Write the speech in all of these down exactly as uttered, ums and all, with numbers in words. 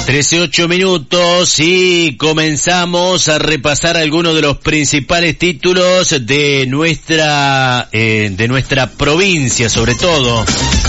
trece ocho minutos y comenzamos a repasar algunos de los principales títulos de nuestra eh, de nuestra provincia, sobre todo.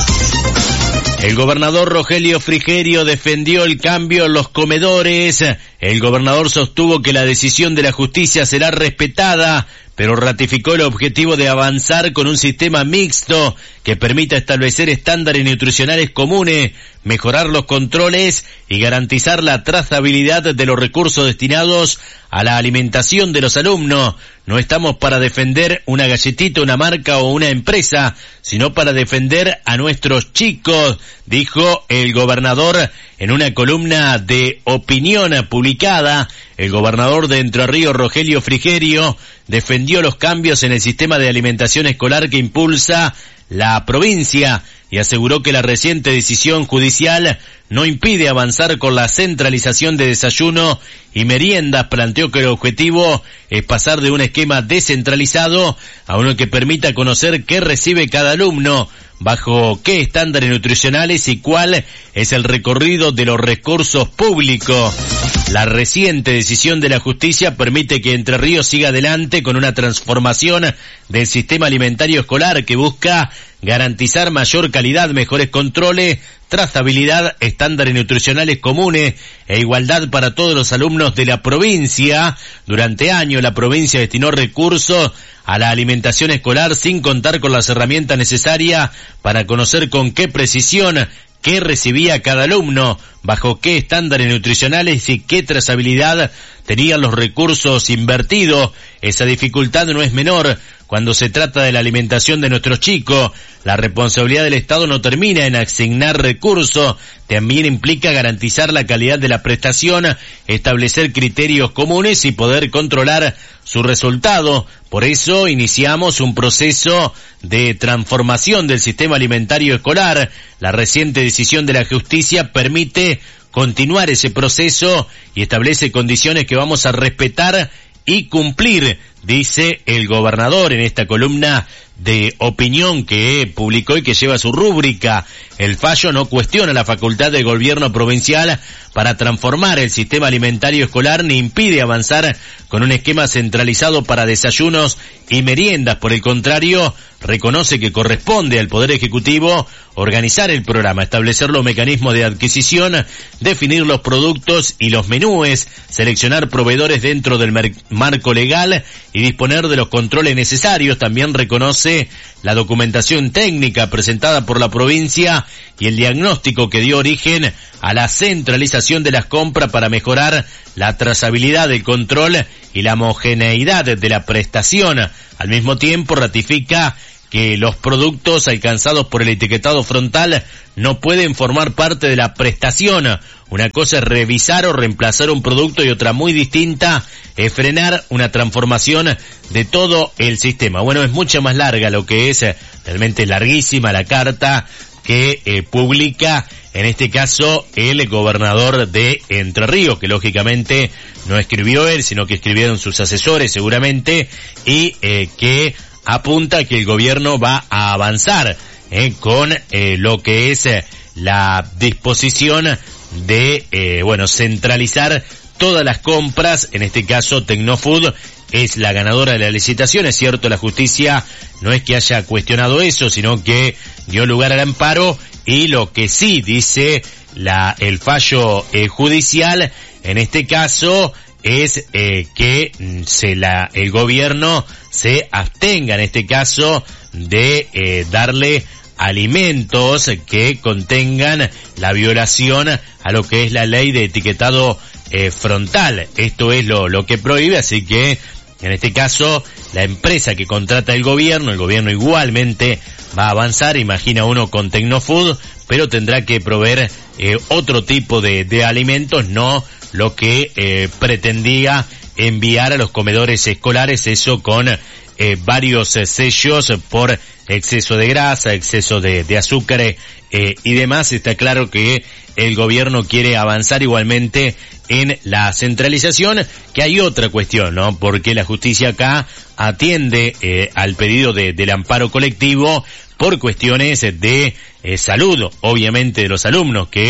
El gobernador Rogelio Frigerio defendió el cambio en los comedores. El gobernador sostuvo que la decisión de la justicia será respetada, pero ratificó el objetivo de avanzar con un sistema mixto que permita establecer estándares nutricionales comunes, mejorar los controles y garantizar la trazabilidad de los recursos destinados a la alimentación de los alumnos. No estamos para defender una galletita, una marca o una empresa, sino para defender a nuestros chicos, dijo el gobernador en una columna de opinión publicada. El gobernador de Entre Ríos, Rogelio Frigerio, defendió los cambios en el sistema de alimentación escolar que impulsa la provincia y aseguró que la reciente decisión judicial no impide avanzar con la centralización de desayuno y meriendas. Planteó que el objetivo es pasar de un esquema descentralizado a uno que permita conocer qué recibe cada alumno, bajo qué estándares nutricionales y cuál es el recorrido de los recursos públicos. La reciente decisión de la justicia permite que Entre Ríos siga adelante con una transformación del sistema alimentario escolar que busca garantizar mayor calidad, mejores controles, trazabilidad, estándares nutricionales comunes e igualdad para todos los alumnos de la provincia. Durante años la provincia destinó recursos a la alimentación escolar sin contar con las herramientas necesarias para conocer con qué precisión qué recibía cada alumno, bajo qué estándares nutricionales y qué trazabilidad tenían los recursos invertidos. Esa dificultad no es menor cuando se trata de la alimentación de nuestros chicos. La responsabilidad del Estado no termina en asignar recursos, también implica garantizar la calidad de la prestación, establecer criterios comunes y poder controlar su resultado. Por eso iniciamos un proceso de transformación del sistema alimentario escolar. La reciente decisión de la justicia permite continuar ese proceso y establece condiciones que vamos a respetar y cumplir, dice el gobernador en esta columna de opinión que publicó y que lleva su rúbrica. El fallo no cuestiona la facultad del gobierno provincial para transformar el sistema alimentario escolar ni impide avanzar con un esquema centralizado para desayunos y meriendas. Por el contrario, reconoce que corresponde al Poder Ejecutivo organizar el programa, establecer los mecanismos de adquisición, definir los productos y los menúes, seleccionar proveedores dentro del mer- marco legal y disponer de los controles necesarios. También reconoce la documentación técnica presentada por la provincia y el diagnóstico que dio origen a la centralización de las compras para mejorar la trazabilidad, el control y la homogeneidad de la prestación. Al mismo tiempo ratifica que los productos alcanzados por el etiquetado frontal no pueden formar parte de la prestación. Una cosa es revisar o reemplazar un producto y otra muy distinta es frenar una transformación de todo el sistema. Bueno, es mucho más larga lo que es, realmente larguísima la carta que eh, publica en este caso el gobernador de Entre Ríos, que lógicamente no escribió él, sino que escribieron sus asesores seguramente, y eh, que apunta que el gobierno va a avanzar eh, con eh, lo que es eh, la disposición de, eh, bueno, centralizar todas las compras. En este caso Tecnofood es la ganadora de la licitación. Es cierto, la justicia no es que haya cuestionado eso, sino que dio lugar al amparo, y lo que sí dice la el fallo eh, judicial en este caso es eh, que se la el gobierno se abstenga en este caso de eh, darle alimentos que contengan la violación a lo que es la ley de etiquetado eh, frontal. Esto es lo, lo que prohíbe, así que en este caso la empresa que contrata el gobierno, el gobierno igualmente va a avanzar, imagina uno con Tecnofood, pero tendrá que proveer eh, otro tipo de, de alimentos, no lo que eh, pretendía enviar a los comedores escolares, eso con eh, varios eh, sellos por exceso de grasa, exceso de, de azúcar eh, y demás. Está claro que el gobierno quiere avanzar igualmente en la centralización, que hay otra cuestión, ¿no? Porque la justicia acá atiende eh, al pedido de, del amparo colectivo por cuestiones de eh, salud, obviamente de los alumnos que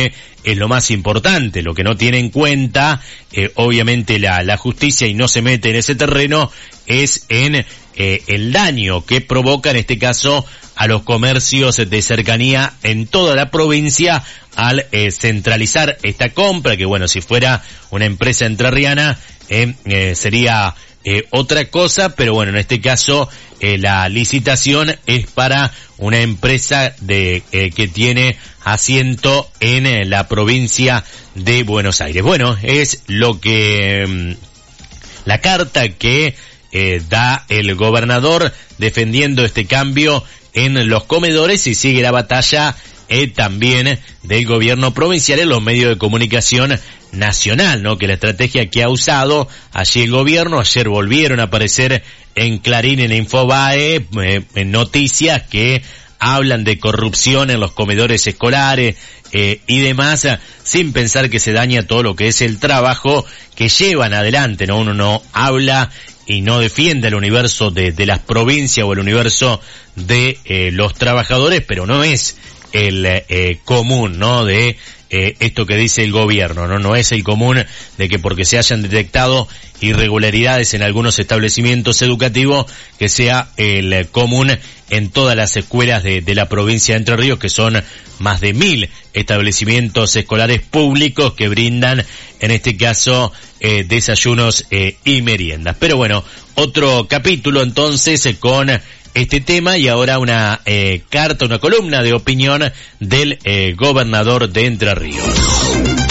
es lo más importante. Lo que no tiene en cuenta, eh, obviamente la, la justicia, y no se mete en ese terreno, es en eh, el daño que provoca en este caso a los comercios de cercanía en toda la provincia al eh, centralizar esta compra, que bueno, si fuera una empresa entrerriana eh, eh, sería eh, otra cosa, pero bueno, en este caso eh, la licitación es para una empresa de eh, que tiene asiento en eh, la provincia de Buenos Aires. Bueno, es lo que eh, la carta que eh, da el gobernador defendiendo este cambio en los comedores, y sigue la batalla eh, también del gobierno provincial en los medios de comunicación nacional, ¿no? Que la estrategia que ha usado allí el gobierno, ayer volvieron a aparecer en Clarín, en Infobae, eh, en noticias que hablan de corrupción en los comedores escolares eh, y demás, sin pensar que se daña todo lo que es el trabajo que llevan adelante, ¿no? Uno no habla y no defiende el universo de, de las provincias o el universo de eh, los trabajadores, pero no es el eh, común, ¿no? De eh, esto que dice el gobierno, ¿no? No es el común de que porque se hayan detectado irregularidades en algunos establecimientos educativos, que sea el eh, común en todas las escuelas de, de la provincia de Entre Ríos, que son más de mil establecimientos escolares públicos que brindan, en este caso, eh, desayunos eh, y meriendas. Pero bueno, otro capítulo entonces eh, con este tema, y ahora una eh, carta, una columna de opinión del eh, gobernador de Entre Ríos.